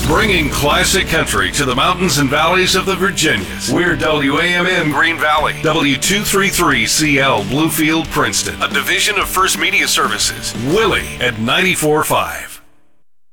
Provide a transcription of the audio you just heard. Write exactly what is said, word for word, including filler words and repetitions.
Bringing classic country to the mountains and valleys of the Virginias. We're W A M N Green Valley, W two thirty-three C L Bluefield, Princeton, a division of First Media Services. Willie at ninety-four point five.